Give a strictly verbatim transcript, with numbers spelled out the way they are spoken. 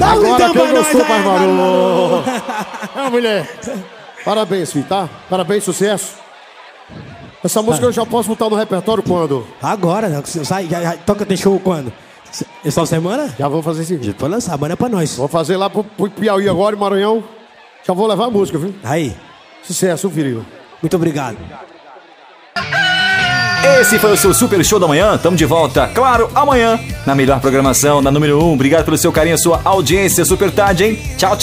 Dá um Agora gritão quem pra nós gostou, aí, pai Maru. Maru. É, mulher. Parabéns, filho, tá? Parabéns, sucesso. Essa música eu já posso botar no repertório quando? Agora, né? Sai, já, já, toca, tem show quando? Essa semana? Já vou fazer esse vídeo. Pode lançar, manda pra nós. Vou fazer lá pro, pro Piauí agora, em Maranhão. Já vou levar a música, viu? Aí. Sucesso, filho. Muito obrigado. Esse foi o seu Super Show da Manhã. Tamo de volta, claro, amanhã, na melhor programação, na número um. Obrigado pelo seu carinho, sua audiência. Super tarde, hein? Tchau, tchau.